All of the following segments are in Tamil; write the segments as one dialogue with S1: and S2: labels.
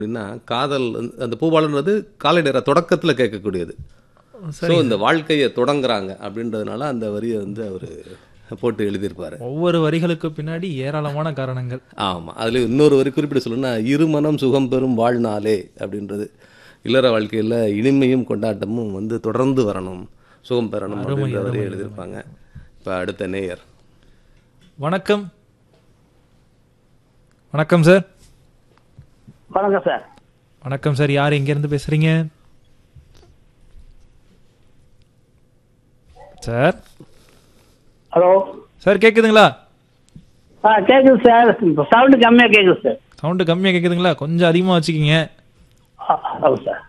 S1: அப்படின்னா காதல் அந்த பூபாலன்றது காலை நேர தொடக்கத்தில் கேட்கக்கூடியது. ஸோ இந்த வாழ்க்கையை தொடங்குறாங்க அப்படின்றதுனால அந்த வரியை வந்து அவர் போட்டு எழுதியிருப்பார்.
S2: ஒவ்வொரு வரிகளுக்கு பின்னாடி ஏராளமான காரணங்கள்.
S1: ஆமாம், அதில் இன்னொரு வரி குறிப்பிட்டு சொல்லணும்னா, இருமனம் சுகம் பெறும் வாழ்நாளே அப்படின்றது. இல்லற வாழ்க்கையில் இனிமையும் கொண்டாட்டமும் வந்து தொடர்ந்து வரணும், சுகம் பெறணும் அப்படின்ற வரையை எழுதியிருப்பாங்க. இப்போ அடுத்த நேயர்.
S2: வணக்கம். வணக்கம் சார்.
S3: வணக்கம் சார்.
S2: வணக்கம் சார். யார் எங்கேருந்து பேசுறீங்க சார்?
S3: ஹலோ
S2: சார் கேட்குதுங்களா?
S3: கேட்குது சார். சவுண்டு கம்மியாக கேட்குது சார்.
S2: சவுண்டு கம்மியாக கேட்குதுங்களா? கொஞ்சம் அதிகமாக வச்சுக்கிங்க.
S3: Hello sir.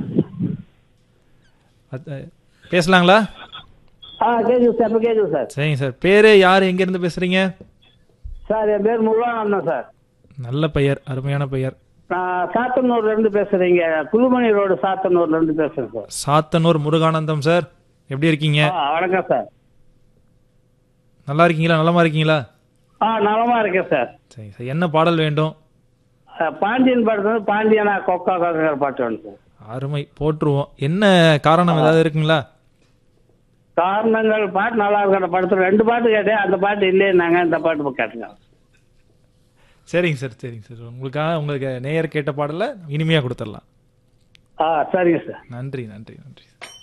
S2: பேசலாங்களா?
S3: கேட்குது சார். இப்போ கேட்குது சார்.
S2: சரிங்க சார். பேர் யார் எங்கேருந்து பேசுகிறீங்க
S3: சார்? என் பேர் முருகானந்தம் சார்.
S2: நல்ல பெயர், அருமையான பெயர்.
S3: நான் சாத்தனூர்லேருந்து பேசுகிறீங்க. புதுமணி ரோடு சாத்தனூர்லேருந்து பேசுகிறேன் சார்.
S2: சாத்தனூர் முருகானந்தம் சார், எப்படி இருக்கீங்க?
S3: வணக்கம் சார்.
S2: நல்லா இருக்கீங்களா? நலமா இருக்கீங்களா?
S3: நலமா இருக்கேன் சார்.
S2: சரி சார். என்ன பாடல் வேண்டும்?
S3: பாண்டியன் பாடுறது பாண்டியனா கொக்கா கொக்கா பாட்டு வேணும் சார்.
S2: அருமை, போட்டுருவோம். என்ன காரணம் ஏதாவது இருக்குங்களா?
S3: காரணங்கள் பாட்டு நல்லா இருக்கிற படத்தில் 2 பாட்டு கேட்டேன். அந்த பாட்டு இல்லையே, நாங்கள் இந்த பாட்டு கேட்டுங்க.
S2: சரிங்க சார், சரிங்க சார். உங்களுக்கு நேயர் கேட்ட பாடலை இனிமையாக கொடுத்துடலாம்.
S3: சரிங்க சார்.
S2: நன்றி நன்றி நன்றி.